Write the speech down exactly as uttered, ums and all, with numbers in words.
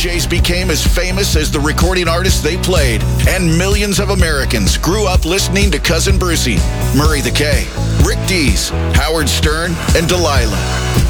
Js became as famous as the recording artists they played, and millions of Americans grew up listening to Cousin Brucey, Murray the K, Rick Dees, Howard Stern, and Delilah.